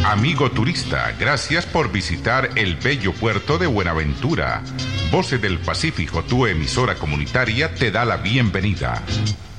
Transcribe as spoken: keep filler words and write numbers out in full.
Amigo turista, gracias por visitar el bello puerto de Buenaventura. Voces del Pacífico, tu emisora comunitaria, te da la bienvenida.